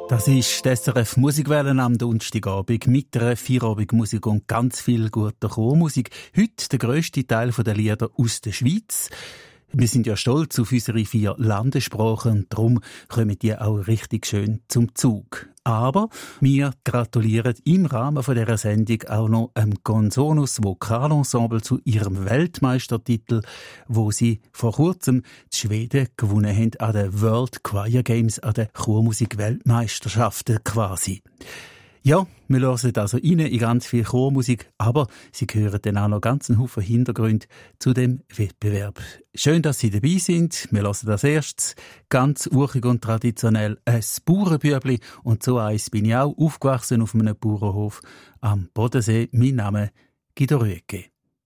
Das ist die SRF Musikwelle am Donnerstagabend mit einer Feierabendmusik und ganz viel guter Chormusik. Heute der grösste Teil der Lieder aus der Schweiz. Wir sind ja stolz auf unsere 4 Landessprachen und darum kommen die auch richtig schön zum Zug. Aber wir gratulieren im Rahmen dieser Sendung auch noch einem Consonus Vokalensemble zu ihrem Weltmeistertitel, wo sie vor kurzem die Schweden gewonnen haben an den World Choir Games, an den Chormusik-Weltmeisterschaften quasi. Ja, wir hören also rein in ganz viel Chormusik, aber Sie hören dann auch noch ganz einen Haufen Hintergründe zu dem Wettbewerb. Schön, dass Sie dabei sind. Wir hören als erstes ganz urig und traditionell ein Bauernbübli. Und so eins bin ich auch aufgewachsen auf einem Bauernhof am Bodensee. Mein Name Guido Rüegge.